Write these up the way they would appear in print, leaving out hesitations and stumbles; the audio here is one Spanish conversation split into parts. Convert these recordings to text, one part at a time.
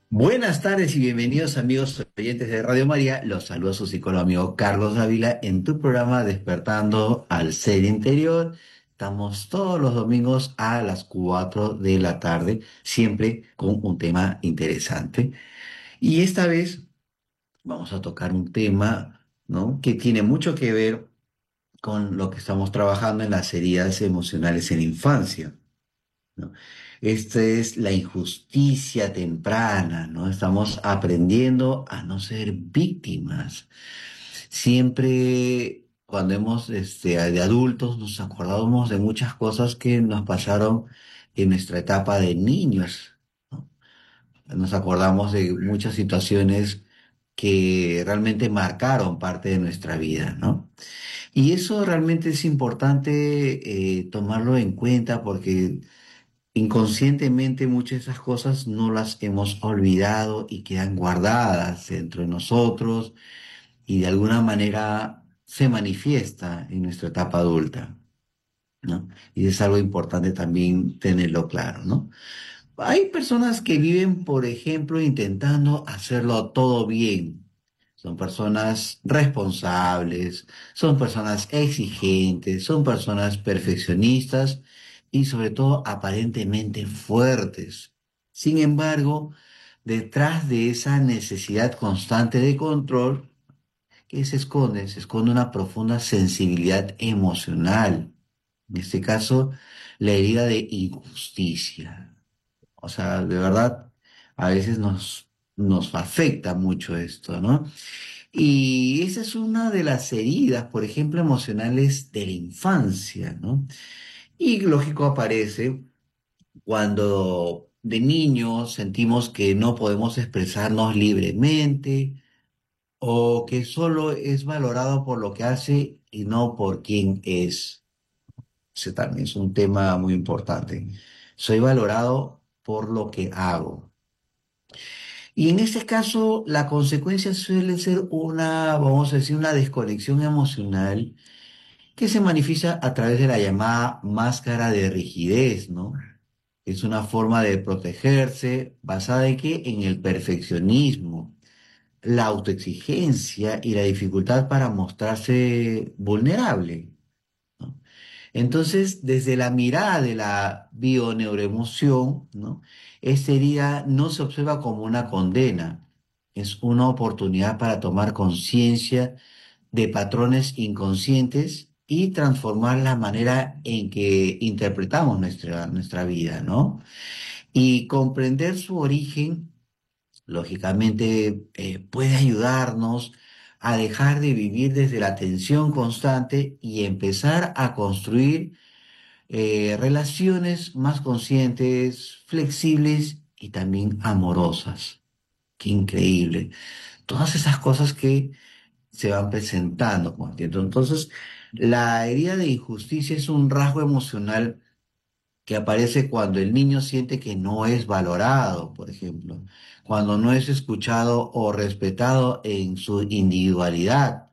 Buenas tardes y bienvenidos amigos oyentes de Radio María. Los saluda su psicólogo amigo Carlos Dávila en tu programa Despertando al Ser Interior. Estamos todos los domingos a las 4 de la tarde, siempre con un tema interesante. Y esta vez vamos a tocar un tema, ¿no?, que tiene mucho que ver con lo que estamos trabajando en las heridas emocionales en la infancia, ¿no? Esta es la injusticia temprana, ¿no? Estamos aprendiendo a no ser víctimas. Siempre cuando de adultos nos acordamos de muchas cosas que nos pasaron en nuestra etapa de niños, ¿no? Nos acordamos de muchas situaciones que realmente marcaron parte de nuestra vida, ¿no? Y eso realmente es importante tomarlo en cuenta porque inconscientemente muchas de esas cosas no las hemos olvidado y quedan guardadas dentro de nosotros y de alguna manera se manifiesta en nuestra etapa adulta, ¿no? Y es algo importante también tenerlo claro, ¿no? Hay personas que viven, por ejemplo, intentando hacerlo todo bien. Son personas responsables, son personas exigentes, son personas perfeccionistas y sobre todo aparentemente fuertes. Sin embargo, detrás de esa necesidad constante de control, ¿qué se esconde? Se esconde una profunda sensibilidad emocional. En este caso, la herida de injusticia. O sea, de verdad, a veces nos afecta mucho esto, ¿no? Y esa es una de las heridas, por ejemplo, emocionales de la infancia, ¿no? Y lógico aparece cuando de niños sentimos que no podemos expresarnos libremente o que solo es valorado por lo que hace y no por quién es. Ese también es un tema muy importante. Soy valorado por lo que hago. Y en este caso, la consecuencia suele ser una, vamos a decir, una desconexión emocional que se manifiesta a través de la llamada máscara de rigidez, ¿no? Es una forma de protegerse basada en qué? En el perfeccionismo, la autoexigencia y la dificultad para mostrarse vulnerable, ¿no? Entonces, desde la mirada de la bioneuroemoción, ¿no? Esta herida no se observa como una condena, es una oportunidad para tomar conciencia de patrones inconscientes y transformar la manera en que interpretamos nuestra vida, ¿no? Y comprender su origen lógicamente, puede ayudarnos a dejar de vivir desde la tensión constante y empezar a construir relaciones más conscientes, flexibles y también amorosas. Qué increíble. Todas esas cosas que se van presentando con el tiempo. Entonces, la herida de injusticia es un rasgo emocional que aparece cuando el niño siente que no es valorado, por ejemplo, cuando no es escuchado o respetado en su individualidad.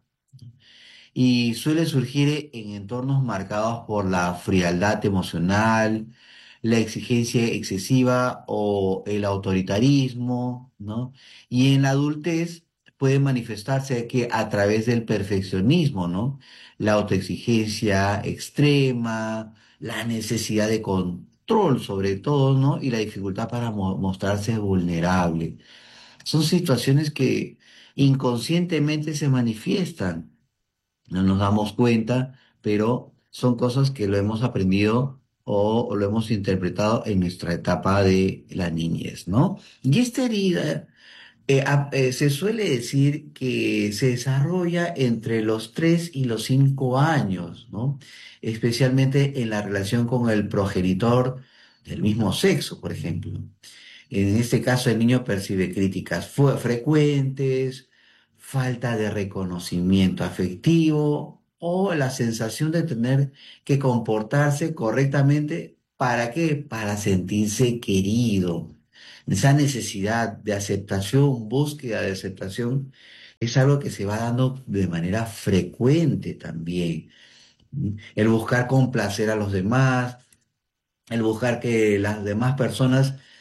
Y suele surgir en entornos marcados por la frialdad emocional, la exigencia excesiva o el autoritarismo, ¿no? Y en la adultez puede manifestarse que a través del perfeccionismo, ¿no? La autoexigencia extrema, la necesidad de control sobre todo, ¿no? Y la dificultad para mostrarse vulnerable. Son situaciones que inconscientemente se manifiestan, no nos damos cuenta, pero son cosas que lo hemos aprendido o lo hemos interpretado en nuestra etapa de la niñez, ¿no? Y esta herida se suele decir que se desarrolla entre los 3 y los 5 años, ¿no? Especialmente en la relación con el progenitor del mismo sexo, por ejemplo. En este caso, el niño percibe críticas frecuentes, falta de reconocimiento afectivo o la sensación de tener que comportarse correctamente. ¿Para qué? Para sentirse querido. Esa necesidad de aceptación, búsqueda de aceptación, es algo que se va dando de manera frecuente también. El buscar complacer a los demás, el buscar que las demás personas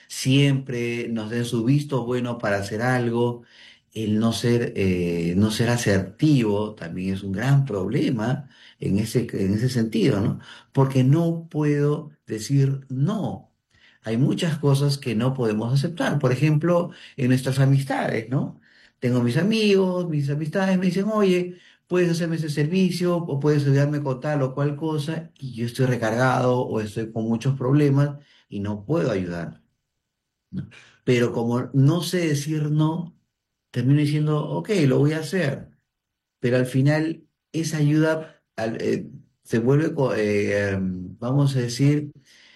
siempre nos den su visto bueno para hacer algo. El no ser asertivo también es un gran problema en ese sentido, ¿no? Porque no puedo decir no. Hay muchas cosas que no podemos aceptar. Por ejemplo, en nuestras amistades, ¿no? Tengo mis amigos, mis amistades me dicen, oye, puedes hacerme ese servicio o puedes ayudarme con tal o cual cosa y yo estoy recargado o estoy con muchos problemas y no puedo ayudar, ¿no? Pero como no sé decir no, termino diciendo, ok, lo voy a hacer, pero al final esa ayuda se vuelve, vamos a decir,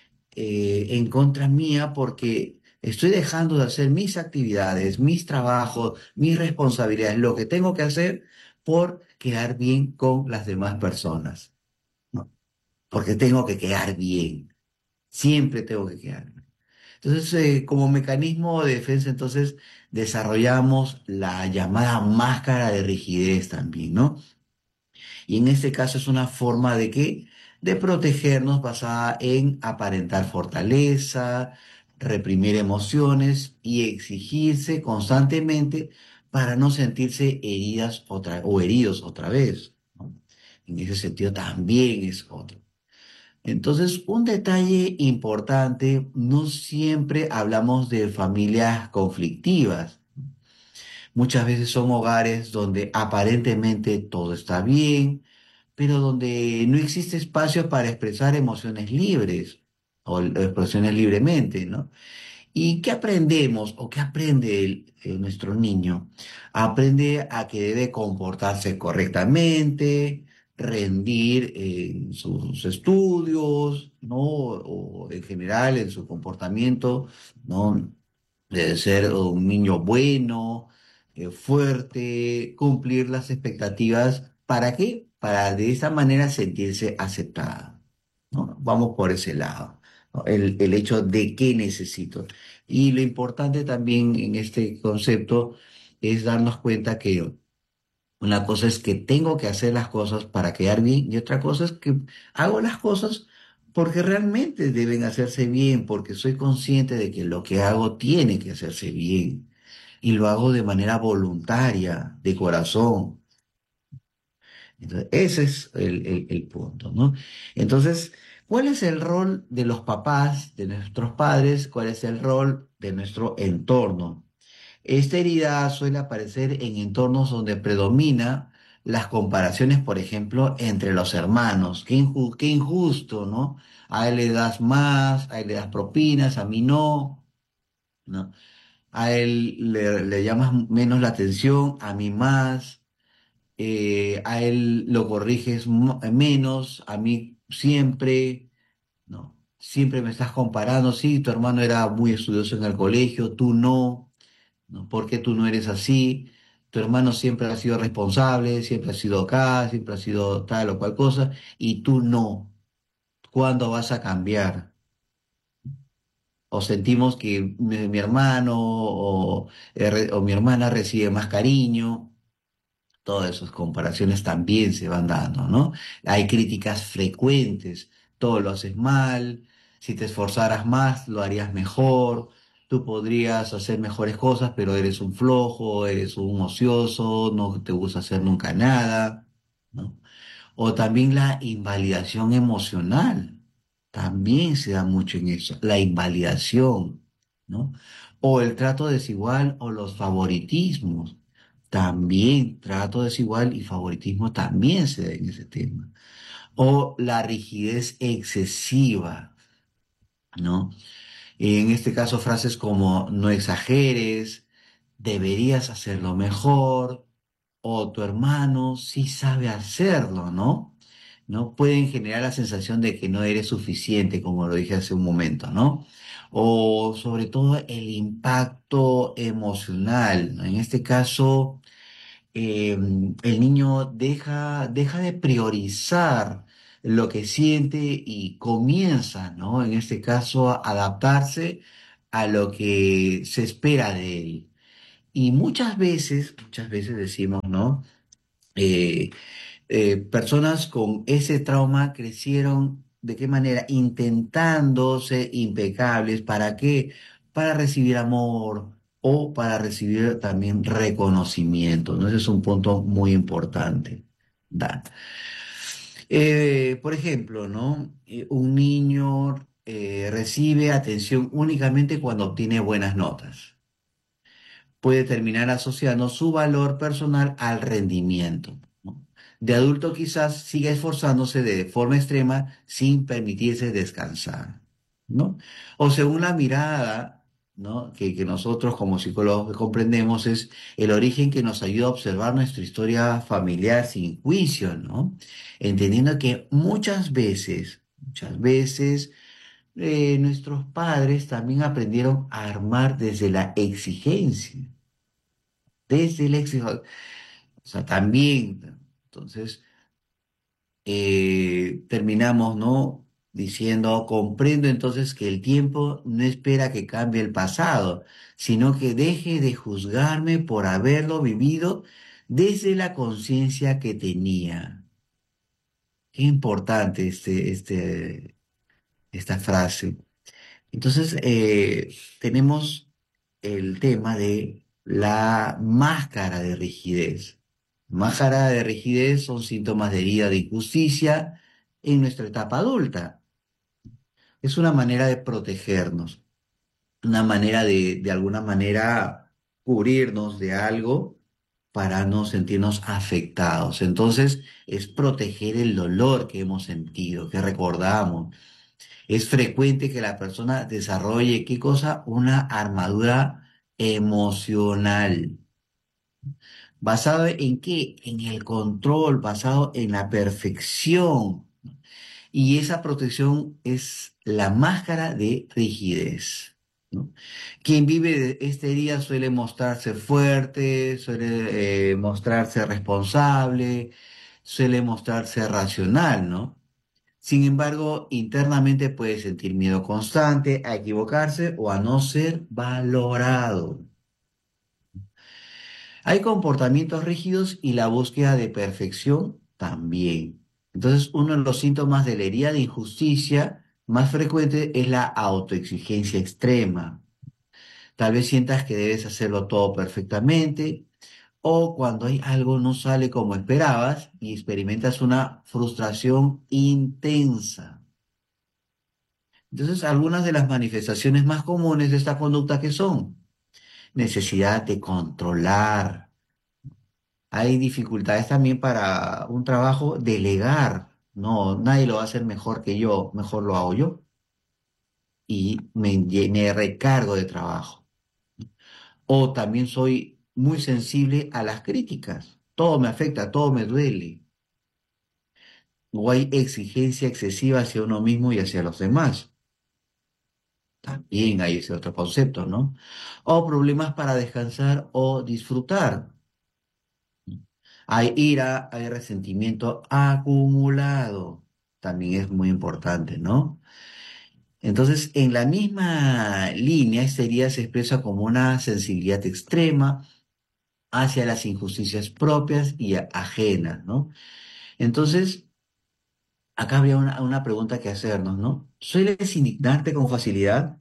en contra mía porque estoy dejando de hacer mis actividades, mis trabajos, mis responsabilidades, lo que tengo que hacer por quedar bien con las demás personas, ¿no? Porque tengo que quedar bien, siempre tengo que quedar bien. Entonces, como mecanismo de defensa, entonces desarrollamos la llamada máscara de rigidez también, ¿no? Y en este caso es una forma de qué, de protegernos basada en aparentar fortaleza, reprimir emociones y exigirse constantemente para no sentirse heridas o heridos otra vez, ¿no? En ese sentido también es otro. Entonces, un detalle importante, no siempre hablamos de familias conflictivas. Muchas veces son hogares donde aparentemente todo está bien, pero donde no existe espacio para expresar emociones libres o expresiones libremente, ¿no? ¿Y qué aprendemos o qué aprende nuestro niño? Aprende a que debe comportarse correctamente, rendir en sus estudios, ¿no? O en general en su comportamiento, ¿no? Debe ser un niño bueno, fuerte, cumplir las expectativas. ¿Para qué? Para de esa manera sentirse aceptada, ¿no? Vamos por ese lado, ¿no? El hecho de qué necesito. Y lo importante también en este concepto es darnos cuenta que una cosa es que tengo que hacer las cosas para quedar bien y otra cosa es que hago las cosas porque realmente deben hacerse bien, porque soy consciente de que lo que hago tiene que hacerse bien y lo hago de manera voluntaria, de corazón. Entonces, ese es el punto, ¿no? Entonces, ¿cuál es el rol de los papás, de nuestros padres? ¿Cuál es el rol de nuestro entorno? Esta herida suele aparecer en entornos donde predomina las comparaciones, por ejemplo, entre los hermanos. Qué injusto, ¿no? A él le das más, a él le das propinas, a mí no, ¿no? A él le llamas menos la atención, a mí más. A él lo corriges menos, a mí siempre, ¿no? Siempre me estás comparando, sí, tu hermano era muy estudioso en el colegio, tú no. ¿No? ¿Por qué tú no eres así? Tu hermano siempre ha sido responsable, siempre ha sido acá, siempre ha sido tal o cual cosa, y tú no. ¿Cuándo vas a cambiar? O sentimos que mi hermano o mi hermana recibe más cariño. Todas esas comparaciones también se van dando, ¿no? Hay críticas frecuentes, todo lo haces mal, si te esforzaras más lo harías mejor, tú podrías hacer mejores cosas, pero eres un flojo, eres un ocioso, no te gusta hacer nunca nada, ¿no? O también la invalidación emocional, también se da mucho en eso, la invalidación, ¿no? O el trato desigual o los favoritismos, también trato desigual y favoritismo también se da en ese tema. O la rigidez excesiva, ¿no? En este caso frases como no exageres, deberías hacerlo mejor, o tu hermano sí sabe hacerlo, ¿no? ¿No? Pueden generar la sensación de que no eres suficiente, como lo dije hace un momento, ¿no? O sobre todo el impacto emocional, ¿no? En este caso, el niño deja de priorizar lo que siente y comienza, ¿no? En este caso, a adaptarse a lo que se espera de él. Y muchas veces decimos, ¿no? Eh, Personas con ese trauma crecieron, ¿de qué manera? Intentando ser impecables. ¿Para qué? para recibir amor o para recibir también reconocimiento, ¿no? Ese es un punto muy importante. Da. Por ejemplo, ¿no? Un niño recibe atención únicamente cuando obtiene buenas notas. Puede terminar asociando su valor personal al rendimiento, ¿no? De adulto quizás siga esforzándose de forma extrema sin permitirse descansar, ¿no? O según la mirada, ¿no? que nosotros como psicólogos comprendemos es el origen que nos ayuda a observar nuestra historia familiar sin juicio, ¿no? Entendiendo que muchas veces, nuestros padres también aprendieron a armar desde el éxito, o sea, también. Entonces, terminamos, ¿no? Diciendo, comprendo entonces que el tiempo no espera que cambie el pasado, sino que deje de juzgarme por haberlo vivido desde la conciencia que tenía. Qué importante esta frase. Entonces, tenemos el tema de la máscara de rigidez. Máscara de rigidez son síntomas de herida de injusticia en nuestra etapa adulta. Es una manera de protegernos, una manera de alguna manera, cubrirnos de algo para no sentirnos afectados. Entonces, es proteger el dolor que hemos sentido, que recordamos. Es frecuente que la persona desarrolle, ¿qué cosa? Una armadura emocional. ¿Basado en qué? En el control, basado en la perfección. Y esa protección es la máscara de rigidez, ¿no? Quien vive de este día suele mostrarse fuerte, suele mostrarse responsable, suele mostrarse racional, ¿no? Sin embargo, internamente puede sentir miedo constante a equivocarse o a no ser valorado. Hay comportamientos rígidos y la búsqueda de perfección también. Entonces, uno de los síntomas de la herida de injusticia más frecuente es la autoexigencia extrema. Tal vez sientas que debes hacerlo todo perfectamente o cuando hay algo no sale como esperabas y experimentas una frustración intensa. Entonces, algunas de las manifestaciones más comunes de esta conducta que son necesidad de controlar. Hay dificultades también para un trabajo delegar. No, nadie lo va a hacer mejor que yo, mejor lo hago yo. Y me recargo de trabajo. O también soy muy sensible a las críticas. Todo me afecta, todo me duele. O hay exigencia excesiva hacia uno mismo y hacia los demás. También hay ese otro concepto, ¿no? O problemas para descansar o disfrutar. Hay ira, hay resentimiento acumulado. También es muy importante, ¿no? Entonces, en la misma línea, esta herida se expresa como una sensibilidad extrema hacia las injusticias propias y ajenas, ¿no? Entonces, acá habría una pregunta que hacernos, ¿no? ¿Sueles indignarte con facilidad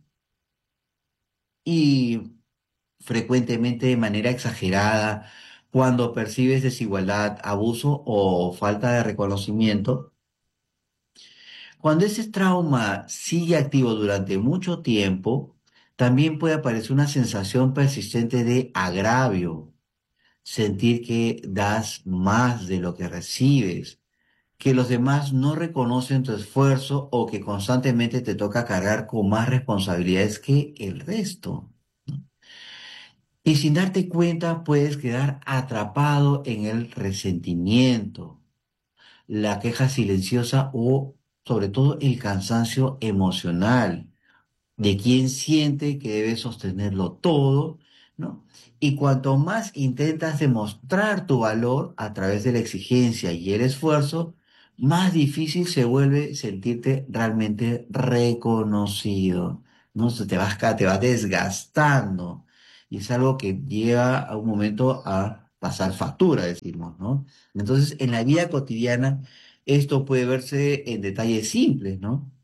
y frecuentemente de manera exagerada cuando percibes desigualdad, abuso o falta de reconocimiento? Cuando ese trauma sigue activo durante mucho tiempo, también puede aparecer una sensación persistente de agravio, sentir que das más de lo que recibes, que los demás no reconocen tu esfuerzo o que constantemente te toca cargar con más responsabilidades que el resto. Y sin darte cuenta puedes quedar atrapado en el resentimiento, la queja silenciosa o sobre todo el cansancio emocional de quien siente que debe sostenerlo todo, ¿no? Y cuanto más intentas demostrar tu valor a través de la exigencia y el esfuerzo, más difícil se vuelve sentirte realmente reconocido, ¿no? Te va desgastando y es algo que llega a un momento a pasar factura, decimos, ¿no? Entonces, en la vida cotidiana, esto puede verse en detalles simples, ¿no?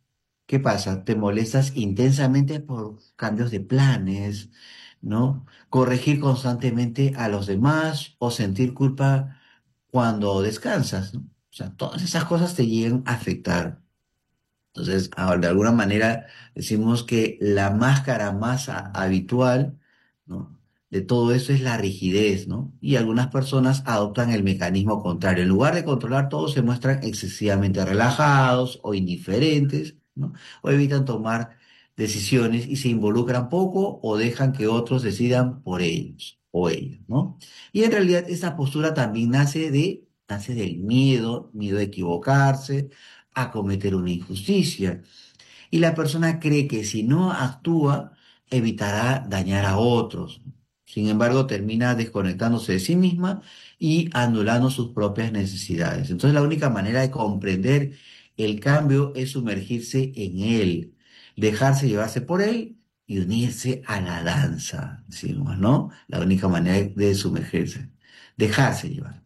¿Qué pasa? Te molestas intensamente por cambios de planes, ¿no? Corregir constantemente a los demás o sentir culpa cuando descansas, ¿no? O sea, todas esas cosas te llegan a afectar. Entonces, ahora, de alguna manera decimos que la máscara más habitual, ¿no? De todo eso es la rigidez, ¿no? Y algunas personas adoptan el mecanismo contrario. En lugar de controlar todo, se muestran excesivamente relajados o indiferentes, ¿no? O evitan tomar decisiones y se involucran poco o dejan que otros decidan por ellos o ellos, ¿no? Y en realidad esta postura también nace del miedo, miedo a equivocarse, a cometer una injusticia. Y la persona cree que si no actúa, evitará dañar a otros. Sin embargo, termina desconectándose de sí misma y anulando sus propias necesidades. Entonces, la única manera de comprender el cambio es sumergirse en él, dejarse llevarse por él y unirse a la danza, decimos, ¿no? La única manera de sumergirse, dejarse llevar.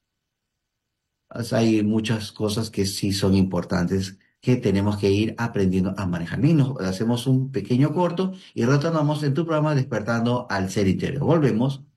Hay muchas cosas que sí son importantes que tenemos que ir aprendiendo a manejar. Y nos hacemos un pequeño corto y retornamos en tu programa Despertando al Ser Interior. Volvemos.